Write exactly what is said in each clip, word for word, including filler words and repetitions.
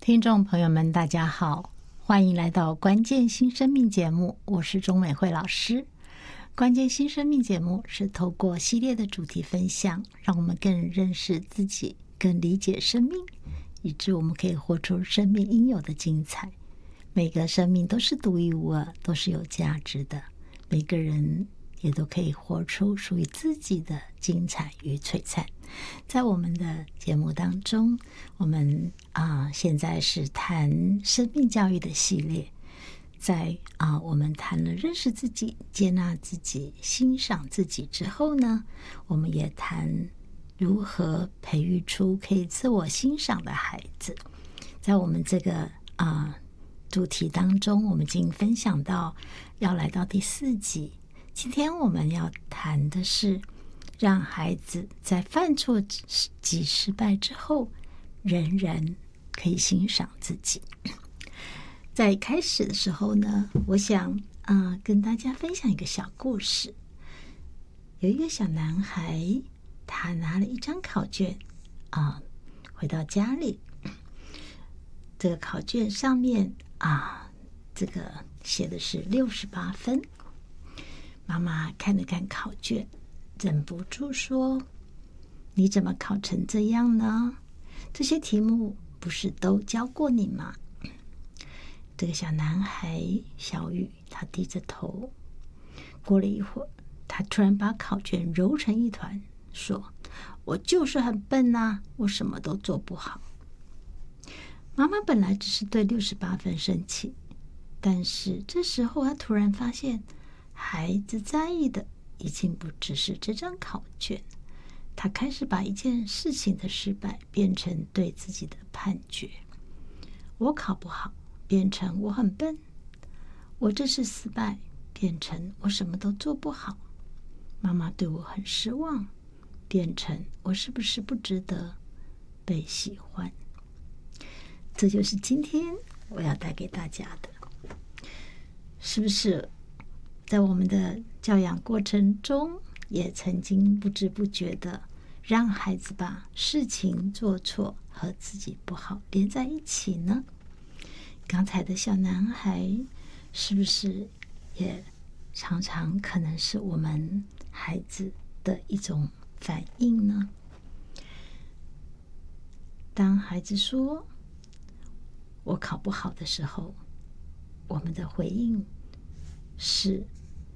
听众朋友们大家好，欢迎来到关键新生命节目，我是钟美惠老师。关键新生命节目是透过系列的主题分享，让我们更认识自己，更理解生命，以致我们可以活出生命应有的精彩。每个生命都是独一无二，都是有价值的，每个人也都可以活出属于自己的精彩与璀璨。在我们的节目当中，我们啊、呃、现在是谈生命教育的系列，在啊、呃、我们谈了认识自己、接纳自己、欣赏自己之后呢，我们也谈如何培育出可以自我欣赏的孩子。在我们这个啊、呃、主题当中，我们已经分享到要来到第四集。今天我们要谈的是让孩子在犯错及失败之后仍然可以欣赏自己。在开始的时候呢，我想呃跟大家分享一个小故事。有一个小男孩，他拿了一张考卷啊、呃、回到家里，这个考卷上面啊这个写的是六十八分。妈妈看了看考卷，忍不住说：“你怎么考成这样呢？这些题目不是都教过你吗？”这个小男孩小雨，他低着头。过了一会儿，他突然把考卷揉成一团，说：“我就是很笨啊，我什么都做不好。”妈妈本来只是对六十八分生气，但是这时候他突然发现，孩子在意的已经不只是这张考卷，他开始把一件事情的失败变成对自己的判决。我考不好变成我很笨，我这次失败变成我什么都做不好，妈妈对我很失望变成我是不是不值得被喜欢。这就是今天我要带给大家的。是不是在我们的教养过程中，也曾经不知不觉的让孩子把事情做错和自己不好连在一起呢？刚才的小男孩是不是也常常可能是我们孩子的一种反应呢？当孩子说我考不好的时候，我们的回应是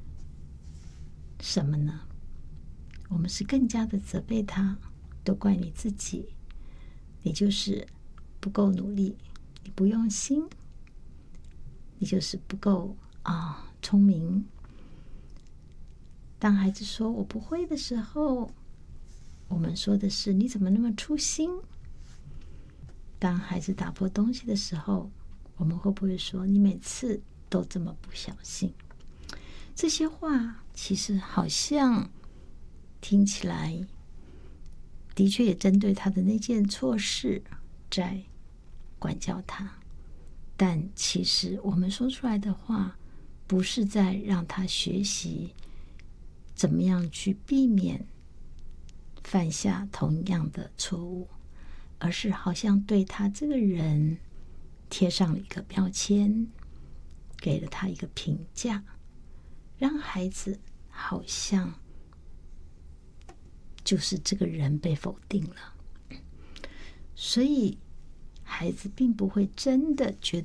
什么呢？我们是更加的责备他，都怪你自己，你就是不够努力，你不用心，你就是不够啊聪明。当孩子说我不会的时候，我们说的是你怎么那么粗心？当孩子打破东西的时候，我们会不会说你每次都这么不小心？这些话其实好像听起来的确也针对他的那件错事在管教他，但其实我们说出来的话不是在让他学习怎么样去避免犯下同样的错误，而是好像对他这个人贴上了一个标签，给了他一个评价，让孩子好像就是这个人被否定了。所以孩子并不会真的觉